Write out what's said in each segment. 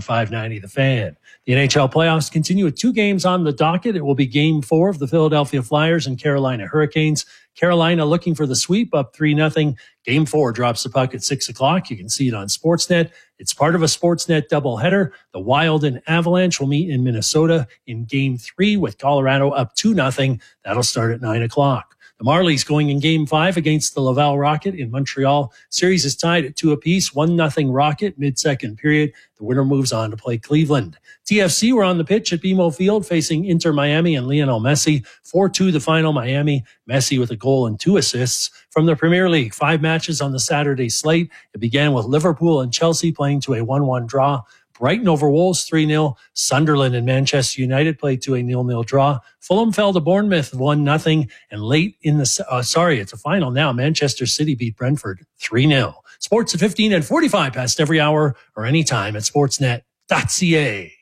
590 The Fan. The NHL playoffs continue with 2 games on the docket. It will be Game 4 of the Philadelphia Flyers and Carolina Hurricanes. Carolina looking for the sweep, up 3-0. Game 4 drops the puck at 6 o'clock. You can see it on Sportsnet. It's part of a Sportsnet doubleheader. The Wild and Avalanche will meet in Minnesota in Game 3 with Colorado up 2-0. That'll start at 9 o'clock. The Marlies going in Game 5 against the Laval Rocket in Montreal. Series is tied at 2 apiece, 1-0 Rocket, mid-second period. The winner moves on to play Cleveland. TFC were on the pitch at BMO Field facing Inter Miami and Lionel Messi. 4-2 the final, Miami. Messi with a goal and 2 assists. From the Premier League, 5 matches on the Saturday slate. It began with Liverpool and Chelsea playing to a 1-1 draw. Brighton over Wolves 3-0. Sunderland and Manchester United played to a 0-0 draw. Fulham fell to Bournemouth 1-0. And late in the, it's a final now. Manchester City beat Brentford 3-0. Sports at 15 and 45 past every hour or anytime at sportsnet.ca.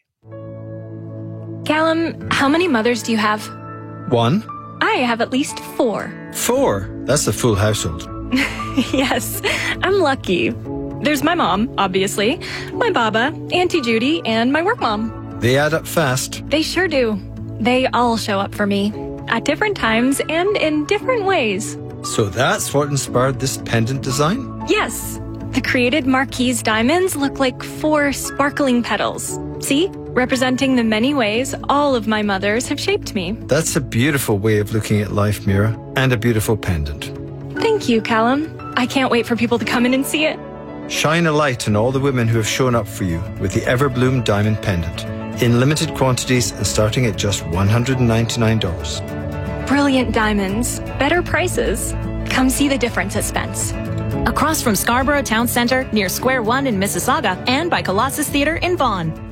Callum, how many mothers do you have? 1. I have at least 4. 4? That's a full household. Yes, I'm lucky. There's my mom, obviously, my baba, Auntie Judy, and my work mom. They add up fast. They sure do. They all show up for me at different times and in different ways. So that's what inspired this pendant design? Yes. The created Marquise diamonds look like 4 sparkling petals. See? Representing the many ways all of my mothers have shaped me. That's a beautiful way of looking at life, Mira, and a beautiful pendant. Thank you, Callum. I can't wait for people to come in and see it. Shine a light on all the women who have shown up for you with the Everbloom Diamond Pendant. In limited quantities and starting at just $199. Brilliant diamonds. Better prices. Come see the difference at Spence. Across from Scarborough Town Centre, near Square One in Mississauga, and by Colossus Theatre in Vaughan.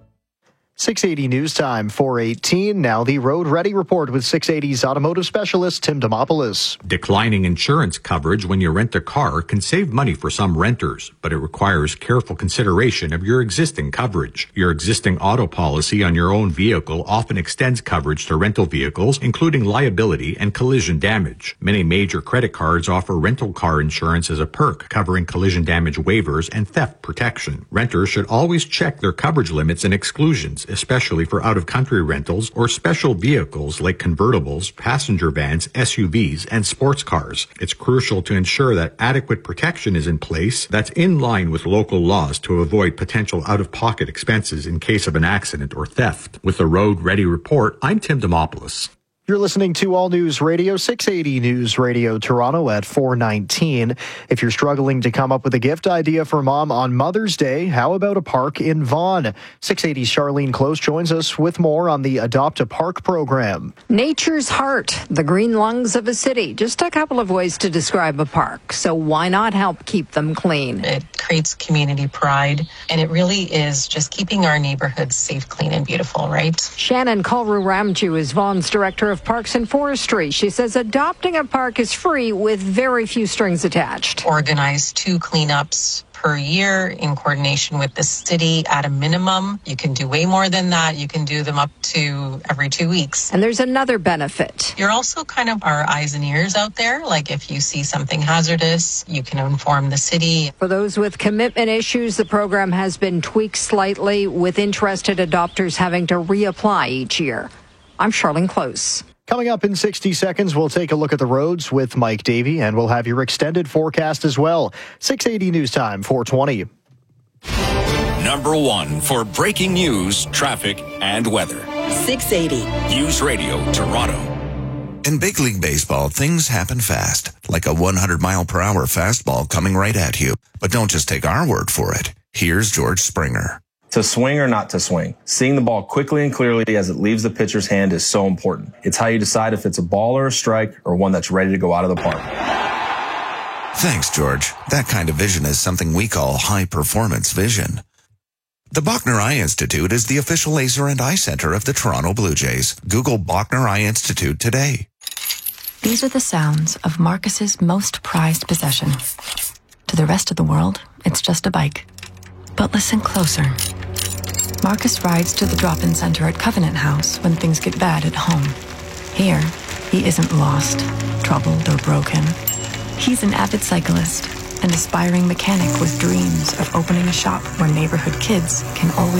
680 News Time, 4:18. Now the Road Ready Report with 680's automotive specialist Tim Demopoulos. Declining insurance coverage when you rent a car can save money for some renters, but it requires careful consideration of your existing coverage. Your existing auto policy on your own vehicle often extends coverage to rental vehicles, including liability and collision damage. Many major credit cards offer rental car insurance as a perk, covering collision damage waivers and theft protection. Renters should always check their coverage limits and exclusions, especially for out-of-country rentals or special vehicles like convertibles, passenger vans, SUVs, and sports cars. It's crucial to ensure that adequate protection is in place that's in line with local laws to avoid potential out-of-pocket expenses in case of an accident or theft. With the Road Ready Report, I'm Tim Demopoulos. You're listening to All News Radio, 680 News Radio Toronto at 4:19. If you're struggling to come up with a gift idea for Mom on Mother's Day, how about a park in Vaughan? 680's Charlene Close joins us with more on the Adopt a Park program. Nature's heart, the green lungs of a city. Just a couple of ways to describe a park. So why not help keep them clean? It creates community pride, and it really is just keeping our neighborhoods safe, clean, and beautiful, right? Shannon Kalru-Ramju is Vaughan's Director of Parks and Forestry. She says adopting a park is free with very few strings attached. Organize 2 cleanups per year in coordination with the city at a minimum. You can do way more than that. You can do them up to every 2 weeks. And there's another benefit. You're also kind of our eyes and ears out there. Like if you see something hazardous, you can inform the city. For those with commitment issues, the program has been tweaked slightly, with interested adopters having to reapply each year. I'm Charlene Close. Coming up in 60 seconds, we'll take a look at the roads with Mike Davey, and we'll have your extended forecast as well. 680 News Time, 4:20. Number 1 for breaking news, traffic, and weather. 680 News Radio Toronto. In big league baseball, things happen fast, like a 100-mile-per-hour fastball coming right at you. But don't just take our word for it. Here's George Springer. To swing or not to swing, seeing the ball quickly and clearly as it leaves the pitcher's hand is so important. It's how you decide if it's a ball or a strike or one that's ready to go out of the park. Thanks, George. That kind of vision is something we call high-performance vision. The Bachner Eye Institute is the official laser and eye center of the Toronto Blue Jays. Google Bachner Eye Institute today. These are the sounds of Marcus's most prized possession. To the rest of the world, it's just a bike. But listen closer. Marcus rides to the drop-in center at Covenant House when things get bad at home. Here, he isn't lost, troubled, or broken. He's an avid cyclist, an aspiring mechanic with dreams of opening a shop where neighborhood kids can always